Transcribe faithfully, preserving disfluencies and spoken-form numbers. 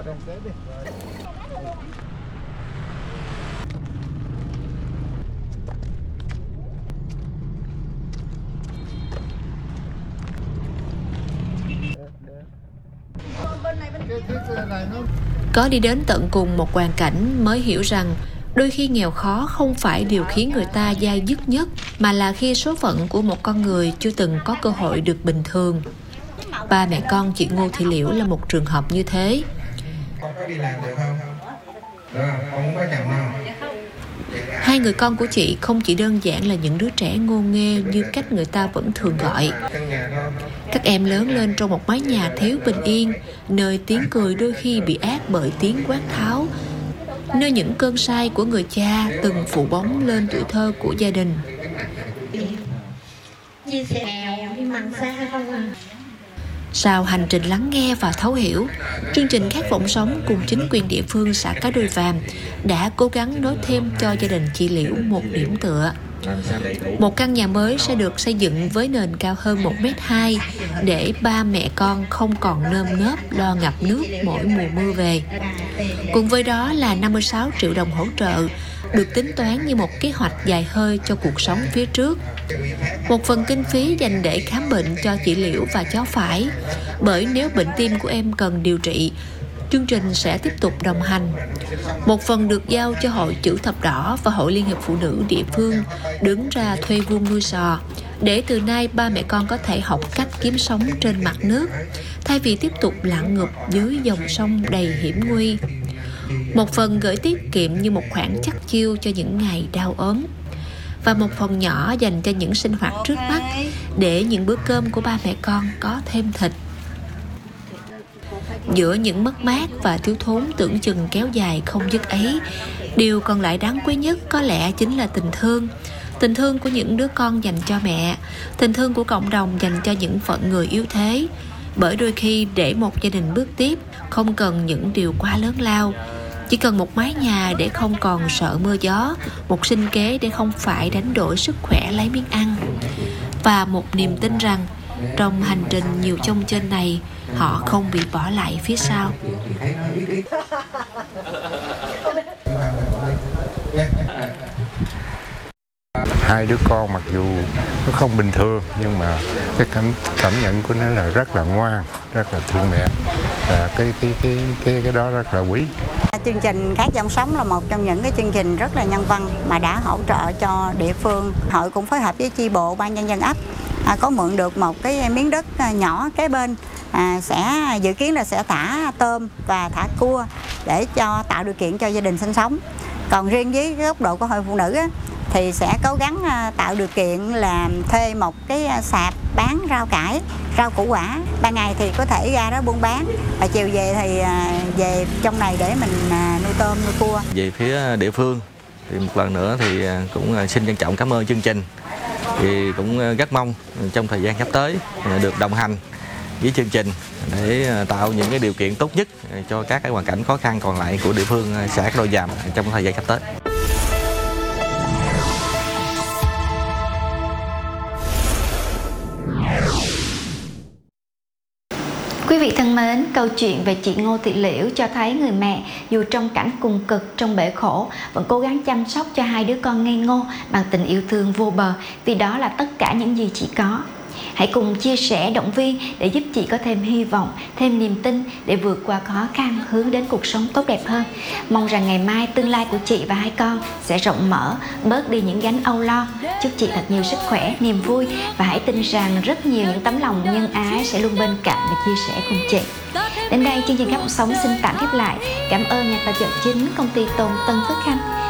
Có đi đến tận cùng một hoàn cảnh mới hiểu rằng đôi khi nghèo khó không phải điều khiến người ta dai dứt nhất, mà là khi số phận của một con người chưa từng có cơ hội được bình thường. Ba mẹ con chị Ngô Thị Liễu là một trường hợp như thế. Con có đi làm được không? Được không? Con không có chồng đâu. Hai người con của chị không chỉ đơn giản là những đứa trẻ ngô nghê như cách người ta vẫn thường gọi. Các em lớn lên trong một mái nhà thiếu bình yên, nơi tiếng cười đôi khi bị át bởi tiếng quát tháo, nơi những cơn say của người cha từng phủ bóng lên tuổi thơ của gia đình. Sau hành trình lắng nghe và thấu hiểu, chương trình Khát vọng sống cùng chính quyền địa phương xã Cái Đôi Vàm đã cố gắng nối thêm cho gia đình chị Liễu một điểm tựa. Một căn nhà mới sẽ được xây dựng với nền cao hơn một mét hai để ba mẹ con không còn nơm nớp lo ngập nước mỗi mùa mưa về. Cùng với đó là năm mươi sáu triệu đồng hỗ trợ, được tính toán như một kế hoạch dài hơi cho cuộc sống phía trước. Một phần kinh phí dành để khám bệnh cho chị Liễu và cháu Phải, bởi nếu bệnh tim của em cần điều trị, chương trình sẽ tiếp tục đồng hành. Một phần được giao cho Hội Chữ Thập Đỏ và Hội Liên hiệp Phụ nữ địa phương đứng ra thuê vuông nuôi sò, để từ nay ba mẹ con có thể học cách kiếm sống trên mặt nước, thay vì tiếp tục lặn ngụp dưới dòng sông đầy hiểm nguy. Một phần gửi tiết kiệm như một khoản chắt chiu cho những ngày đau ốm, và một phần nhỏ dành cho những sinh hoạt trước mắt, để những bữa cơm của ba mẹ con có thêm thịt. Giữa những mất mát và thiếu thốn tưởng chừng kéo dài không dứt ấy, điều còn lại đáng quý nhất có lẽ chính là tình thương. Tình thương của những đứa con dành cho mẹ, tình thương của cộng đồng dành cho những phận người yếu thế. Bởi đôi khi để một gia đình bước tiếp không cần những điều quá lớn lao, chỉ cần một mái nhà để không còn sợ mưa gió, một sinh kế để không phải đánh đổi sức khỏe lấy miếng ăn, và một niềm tin rằng trong hành trình nhiều chông chênh này, họ không bị bỏ lại phía sau. Hai đứa con mặc dù nó không bình thường, nhưng mà cái cảm, cảm nhận của nó là rất là ngoan, rất là thương mẹ, và cái cái cái cái cái đó rất là quý. Chương trình Khát vọng sống là một trong những cái chương trình rất là nhân văn mà đã hỗ trợ cho địa phương. Hội cũng phối hợp với chi bộ ban nhân dân ấp à, có mượn được một cái miếng đất nhỏ kế bên, à, sẽ dự kiến là sẽ thả tôm và thả cua để cho tạo điều kiện cho gia đình sinh sống. Còn riêng với góc độ của Hội Phụ Nữ á, thì sẽ cố gắng tạo điều kiện là thuê một cái sạp bán rau cải, rau củ quả. Ban ngày thì có thể ra đó buôn bán, và chiều về thì về trong này để mình nuôi tôm, nuôi cua. Về phía địa phương thì một lần nữa thì cũng xin trân trọng cảm ơn chương trình. Thì cũng rất mong trong thời gian sắp tới được đồng hành với chương trình để tạo những cái điều kiện tốt nhất cho các cái hoàn cảnh khó khăn còn lại của địa phương xã Cái Đôi Vàm trong thời gian sắp tới. Quý vị thân mến, câu chuyện về chị Ngô Thị Liễu cho thấy người mẹ dù trong cảnh cùng cực, trong bể khổ vẫn cố gắng chăm sóc cho hai đứa con ngây ngô bằng tình yêu thương vô bờ, vì đó là tất cả những gì chị có. Hãy cùng chia sẻ, động viên để giúp chị có thêm hy vọng, thêm niềm tin để vượt qua khó khăn, hướng đến cuộc sống tốt đẹp hơn. Mong rằng ngày mai tương lai của chị và hai con sẽ rộng mở, bớt đi những gánh âu lo. Chúc chị thật nhiều sức khỏe, niềm vui, và hãy tin rằng rất nhiều những tấm lòng nhân ái sẽ luôn bên cạnh và chia sẻ cùng chị. Đến đây chương trình Khát vọng sống xin tạm khép lại. Cảm ơn nhà tài trợ chính công ty tôm Tân Phước Khanh.